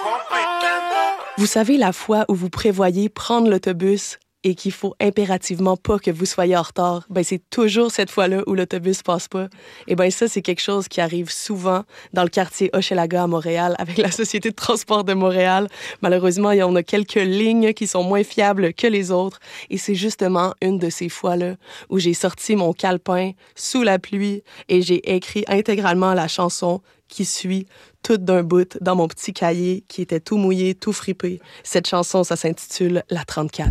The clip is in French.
Vous savez, la fois où vous prévoyez prendre l'autobus et qu'il faut impérativement pas que vous soyez en retard, ben c'est toujours cette fois-là où l'autobus passe pas. Et ben ça, c'est quelque chose qui arrive souvent dans le quartier Hochelaga à Montréal avec la Société de transport de Montréal. Malheureusement, il y en a quelques lignes qui sont moins fiables que les autres. Et c'est justement une de ces fois-là où j'ai sorti mon calepin sous la pluie et j'ai écrit intégralement la chanson qui suit toute d'un bout dans mon petit cahier qui était tout mouillé, tout fripé. Cette chanson, ça s'intitule « La 34 ».